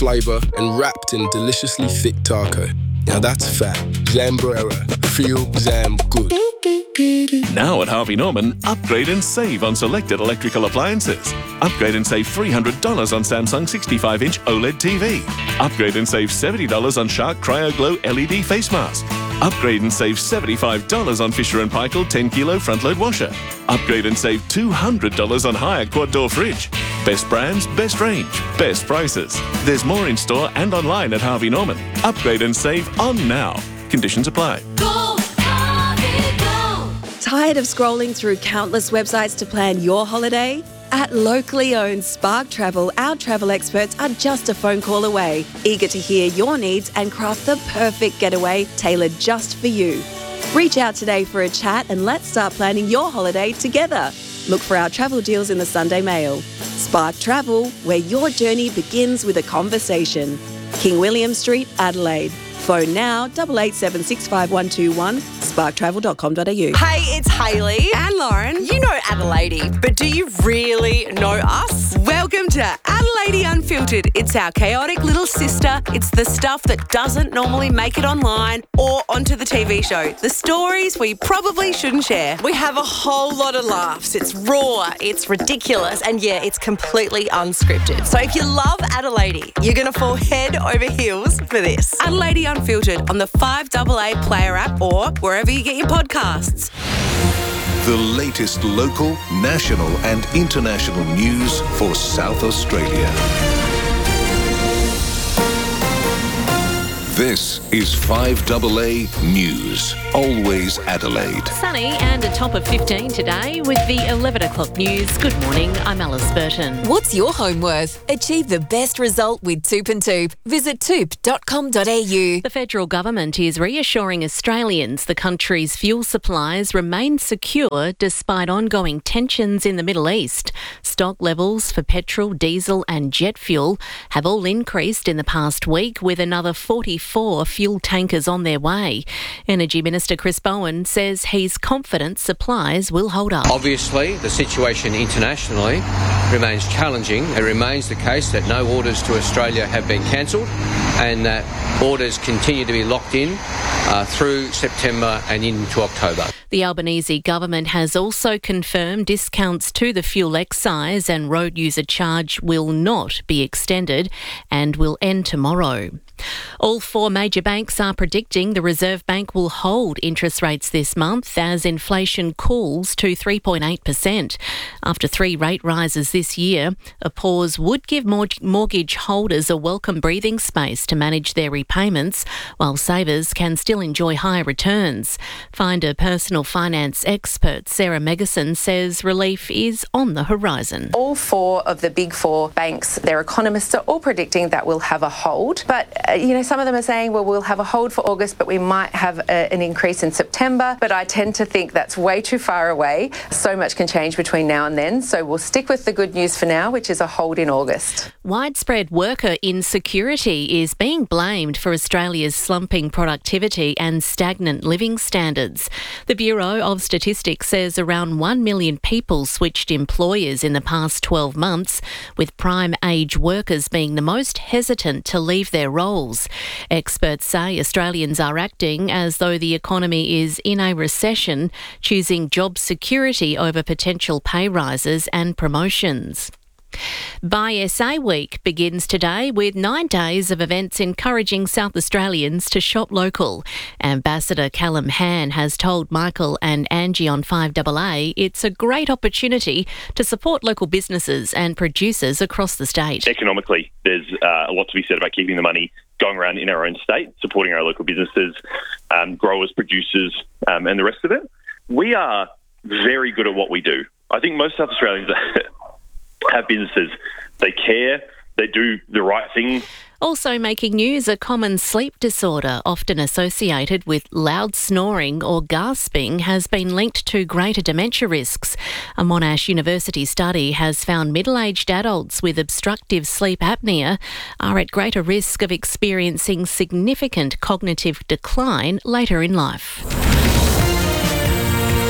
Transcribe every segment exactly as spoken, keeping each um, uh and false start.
flavour and wrapped in deliciously thick taco. Now that's fat. Zambrera. Feel Zam good. Now at Harvey Norman, upgrade and save on selected electrical appliances. Upgrade and save three hundred dollars on Samsung sixty-five inch OLED T V. Upgrade and save seventy dollars on Shark Cryo Glow L E D face mask. Upgrade and save seventy-five dollars on Fisher and Paykel ten kilo front load washer. Upgrade and save two hundred dollars on Hyatt quad door fridge. Best brands, best range, best prices. There's more in store and online at Harvey Norman. Upgrade and save on now. Conditions apply. Go, Harvey, go. Tired of scrolling through countless websites to plan your holiday? At locally owned Spark Travel, our travel experts are just a phone call away, eager to hear your needs and craft the perfect getaway tailored just for you. Reach out today for a chat and let's start planning your holiday together. Look for our travel deals in the Sunday Mail. Spark Travel, where your journey begins with a conversation. King William Street, Adelaide. Phone now, eight eight seven six five one two one, spark travel dot com dot a u. Hey, it's Hayley and Lauren. You know Adelaide, but do you really know us? Welcome to Adelaide Unfiltered. It's our chaotic little sister. It's the stuff that doesn't normally make it online or onto the T V show. The stories we probably shouldn't share. We have a whole lot of laughs. It's raw, it's ridiculous, and yeah, it's completely unscripted. So if you love Adelaide, you're going to fall head over heels for this. Adelaide Unfiltered on the five A A Player app or wherever you get your podcasts. The latest local, national and international news for South Australia. This is five A A News. Always Adelaide. Sunny and a top of fifteen today with the eleven o'clock news. Good morning, I'm Alice Burton. What's your home worth? Achieve the best result with Toop and Toop. Visit toop dot com dot a u. The federal government is reassuring Australians the country's fuel supplies remain secure despite ongoing tensions in the Middle East. Stock levels for petrol, diesel and jet fuel have all increased in the past week, with another forty-four fuel tankers on their way. Energy Minister Chris Bowen says he's confident supplies will hold up. Obviously, the situation internationally remains challenging. It remains the case that no orders to Australia have been cancelled and that orders continue to be locked in uh, through September and into October. The Albanese government has also confirmed discounts to the fuel excise and road user charge will not be extended and will end tomorrow. All four major banks are predicting the Reserve Bank will hold interest rates this month as inflation cools to three point eight percent. After three rate rises this year, a pause would give mortgage holders a welcome breathing space to manage their repayments, while savers can still enjoy higher returns. Finder personal finance expert Sarah Megison says relief is on the horizon. All four of the big four banks, their economists are all predicting that we'll have a hold. But, uh, you know, some of them are saying, well, we'll have a hold for August, but we might have a, an increase in September. But I tend to think that's way too far away. So much can change between now and then. So we'll stick with the good news for now, which is a hold in August. Widespread worker insecurity is being blamed for Australia's slumping productivity and stagnant living standards. The Bureau of Statistics says around one million people switched employers in the past twelve months, with prime age workers being the most hesitant to leave their roles. Experts say Australians are acting as though the economy is in a recession, choosing job security over potential pay rises and promotions. Buy S A Week begins today with nine days of events encouraging South Australians to shop local. Ambassador Callum Han has told Michael and Angie on five A A it's a great opportunity to support local businesses and producers across the state. Economically, there's uh, a lot to be said about keeping the money going around in our own state, supporting our local businesses, um, growers, producers, um, and the rest of it. We are very good at what we do. I think most South Australians have businesses. They care, they do the right thing. Also making news, a common sleep disorder often associated with loud snoring or gasping has been linked to greater dementia risks. A Monash University study has found middle-aged adults with obstructive sleep apnea are at greater risk of experiencing significant cognitive decline later in life.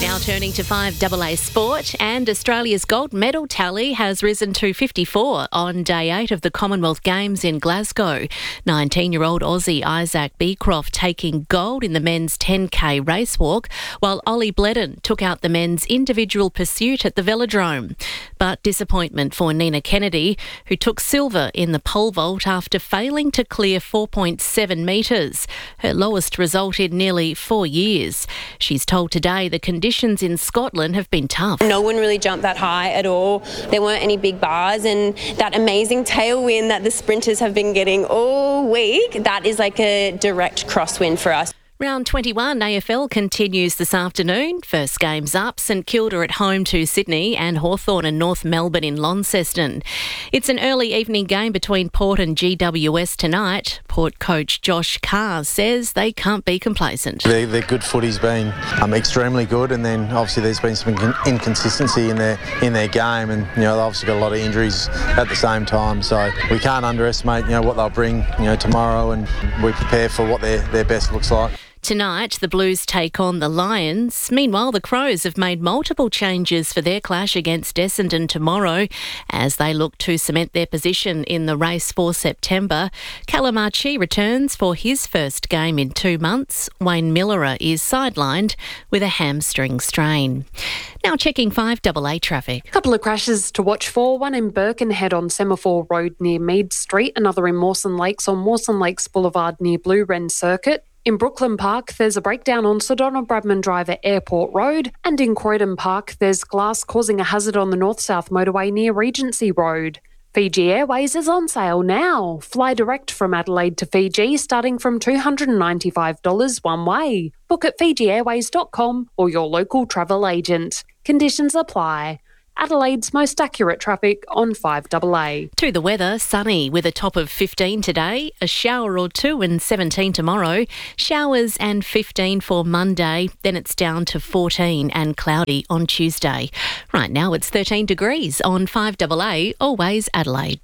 Now turning to five A A sport, and Australia's gold medal tally has risen to fifty-four on day eight of the Commonwealth Games in Glasgow. nineteen-year-old Aussie Isaac Beecroft taking gold in the men's ten K race walk, while Ollie Bledon took out the men's individual pursuit at the Velodrome. But disappointment for Nina Kennedy, who took silver in the pole vault after failing to clear four point seven metres, her lowest result in nearly four years. She's told today the conditions in Scotland have been tough. No one really jumped that high at all. There weren't any big bars, and that amazing tailwind that the sprinters have been getting all week, that is like a direct crosswind for us. Round twenty-one A F L continues this afternoon. First game's up, St Kilda at home to Sydney and Hawthorn and North Melbourne in Launceston. It's an early evening game between Port and G W S tonight. Port coach Josh Carr says they can't be complacent. Their, their good footy's been um, extremely good, and then obviously there's been some inconsistency in their in their game, and you know they've obviously got a lot of injuries at the same time. So we can't underestimate you know what they'll bring you know tomorrow, and we prepare for what their, their best looks like. Tonight, the Blues take on the Lions. Meanwhile, the Crows have made multiple changes for their clash against Essendon tomorrow as they look to cement their position in the race for September. Callum Archie returns for his first game in two months. Wayne Miller is sidelined with a hamstring strain. Now checking five A A traffic. A couple of crashes to watch for, one in Birkenhead on Semaphore Road near Mead Street, another in Mawson Lakes on Mawson Lakes Boulevard near Blue Wren Circuit. In Brooklyn Park, there's a breakdown on Sir Donald Bradman Drive at Airport Road, and in Croydon Park, there's glass causing a hazard on the north-south motorway near Regency Road. Fiji Airways is on sale now. Fly direct from Adelaide to Fiji starting from two hundred ninety-five dollars one way. Book at fiji airways dot com or your local travel agent. Conditions apply. Adelaide's most accurate traffic on five A A. To the weather, sunny with a top of fifteen today, a shower or two and seventeen tomorrow, showers and fifteen for Monday, then it's down to fourteen and cloudy on Tuesday. Right now it's thirteen degrees on five A A, always Adelaide.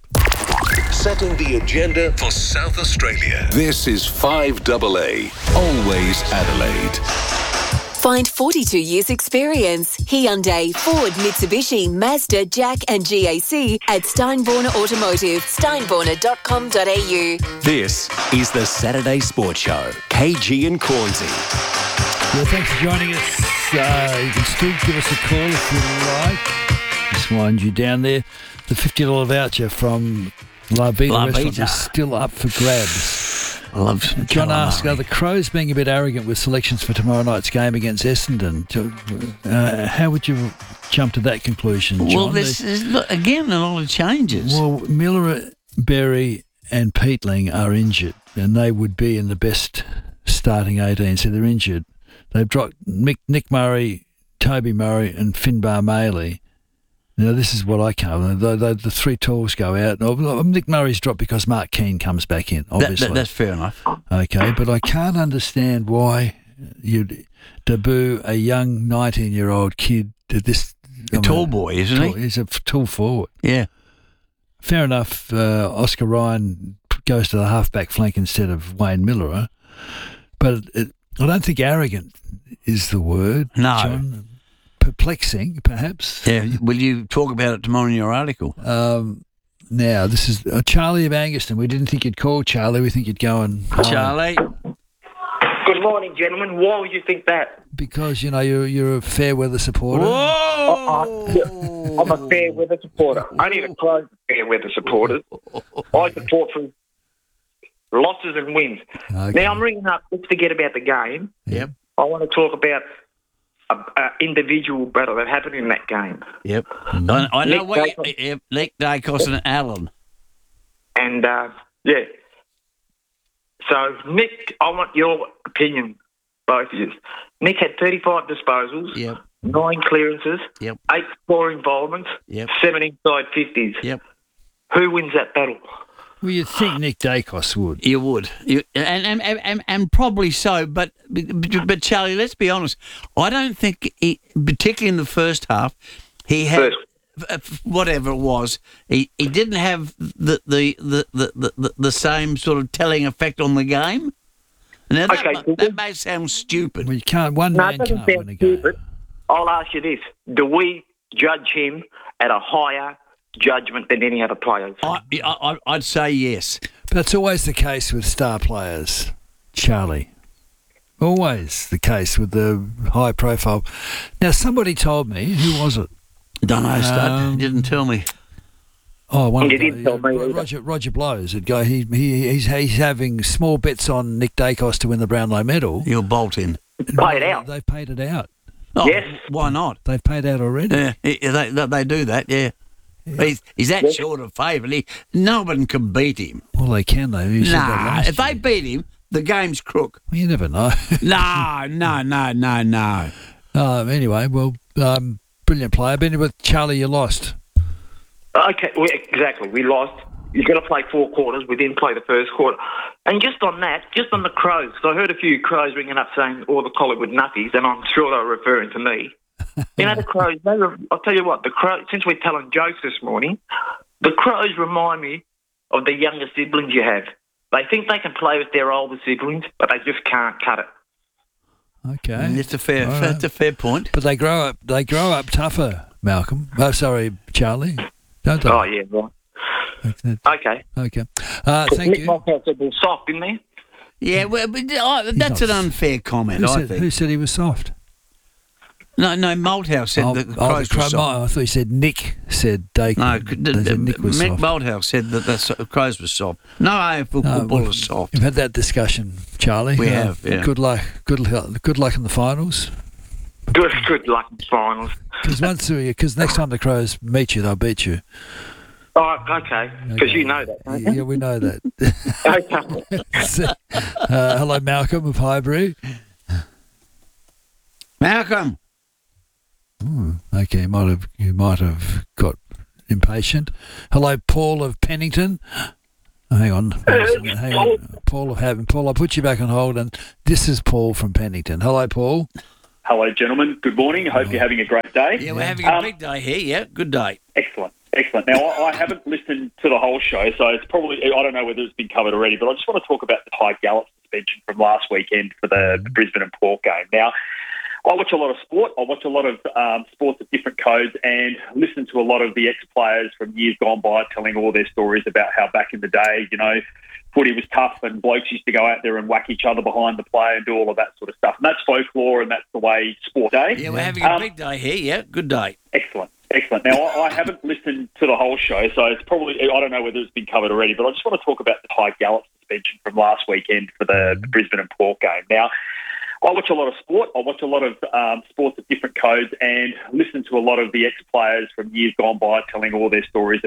Setting the agenda for South Australia. This is five A A, always Adelaide. Find forty-two years experience. Hyundai, Ford, Mitsubishi, Mazda, Jack and G A C at Steinborner Automotive, steinborner dot com dot a u. This is the Saturday Sports Show. K G and Cornsey. Well, thanks for joining us. Uh, you can still give us a call if you like. Just wind you down there. The fifty dollars voucher from La Vida La Restaurant Vida. is still up for grabs. I love some John calamari. asks, are the Crows being a bit arrogant with selections for tomorrow night's game against Essendon? Uh, how would you jump to that conclusion, John? Well, this is, look, again, a lot of changes. Well, Miller, Berry and Peatling are injured, and they would be in the best starting eighteen, so they're injured. They've dropped Nick, Nick Murray, Toby Murray and Finbar Maley. Now, this is what I can't. The, the, the three talls go out. Nick Murray's dropped because Mark Keane comes back in, obviously. That, that, that's fair enough. Okay, but I can't understand why you'd debut a young nineteen-year-old kid at this... A tall boy, isn't tall, he? He's a tall forward. Yeah. Fair enough, uh, Oscar Ryan goes to the halfback flank instead of Wayne Miller. But it, I don't think arrogant is the word, No. John. Perplexing, perhaps. Yeah. Will you talk about it tomorrow in your article? Um, now, this is uh, Charlie of Anguston. We didn't think you'd call, Charlie. We think you'd go and... Charlie? Good morning, gentlemen. Why would you think that? Because, you know, you're, you're a fair weather supporter. Whoa! I'm a fair weather supporter. Only the Crows are fair weather supporters. I support from losses and wins. Okay. Now, I'm ringing up just to get about the game. Yep. I want to talk about an individual battle that happened in that game. Yep. I, I know Nick what Dacos- you, yeah, Nick Dacos and Allen. And, uh, yeah. So, Nick, I want your opinion, both of you. Nick had thirty-five disposals, Yep. nine clearances, Yep. eight score involvements, Yep. seven inside fifties. Yep. Who wins that battle? Well, you'd think Nick Dacos would. You would, you, and, and, and and and probably so. But, but but Charlie, let's be honest. I don't think, he, particularly in the first half, he had f- whatever it was. He, he didn't have the the, the, the, the the same sort of telling effect on the game. Now that, Okay, ma- that may sound stupid. Well, you can't. One No, man it doesn't can't win sound a game. stupid. I'll ask you this. Do we judge him at a higher judgment than any other players? I, I, I'd say yes. That's always the case with star players, Charlie. Always the case with the high profile. Now, somebody told me, who was it? Don't know, Stud. Um, Didn't tell me. Oh, one He of the, didn't tell me either. Roger Roger Blows. Had go. He, he he's he's having small bets on Nick Dacos to win the Brownlow medal. You'll bolt in. Pay it out. They've paid it out. Oh, Yes. Why not? They've paid out already. Yeah, yeah, they, they, they do that, yeah. He's, he's that short of favourite. He, no one can beat him. Well, they can though. You said that Nah, last if they year. beat him, the game's crook. Well, you never know. No, no, no, no, no. um, anyway, well, um, brilliant player. Been with Charlie, you lost. Okay, well, exactly. We lost. You've got to play four quarters. We didn't play the first quarter. And just on that, just on the Crows, 'cause I heard a few Crows ringing up saying all the Collingwood nutties, and I'm sure they were referring to me. You know, the Crows, they were, I'll tell you what, the Crows, since we're telling jokes this morning, the Crows remind me of the younger siblings you have. They think they can play with their older siblings, but they just can't cut it. Okay, That's a fair, All right. that's a fair point. But they grow up. They grow up tougher, Malcolm. Oh, sorry, Charlie. Don't they? Oh, yeah, right. Okay. Okay. Uh, thank Nick you. Mockhouse said they're soft, didn't he? Yeah, well, but, oh, that's an unfair comment, Who I said, think. who said he was soft? No, no, Malthouse said oh, that the oh, Crows the were Crow- soft. I thought you said Nick said Dake. No, they said Nick was Mick soft. Malthouse said that the so- Crows were soft. No A F L No, football we've- is soft. We've had that discussion, Charlie. We Uh, have, yeah. Good luck. Good luck. Good luck in the finals. Good, good luck in finals. Because once, because next time the Crows meet you, they'll beat you. Oh, okay. Because you know that, don't you? Yeah, we know that. Okay. So, uh, hello, Malcolm of Highbury. Malcolm. Hmm, okay, you might have you might have got impatient. Hello, Paul of Pennington. Oh, hang on, hang on, Paul of Haven. Paul, I'll put you back on hold, and this is Paul from Pennington. Hello, Paul. Hello, gentlemen. Good morning. I hope you're having a great day. Yeah, we're having a Um, big day here. Yeah, good day. Excellent. Excellent. Now, I, I haven't listened to the whole show, so it's probably, I don't know whether it's been covered already, but I just want to talk about the Ty Gallup suspension from last weekend for the, the Brisbane and Port game. Now, I watch a lot of sport. I watch a lot of um, sports of different codes and listen to a lot of the ex-players from years gone by telling all their stories about how back in the day, you know, footy was tough and blokes used to go out there and whack each other behind the play and do all of that sort of stuff. And that's folklore and that's the way sport is. Yeah, we're having a Um, big day here. Yeah, good day. Excellent. Excellent. Now, I, I haven't listened to the whole show, so it's probably, I don't know whether it's been covered already, but I just want to talk about the Ty Gallup suspension from last weekend for the, the Brisbane and Port game. Now, I watch a lot of sport. I watch a lot of um, sports of different codes and listen to a lot of the ex-players from years gone by telling all their stories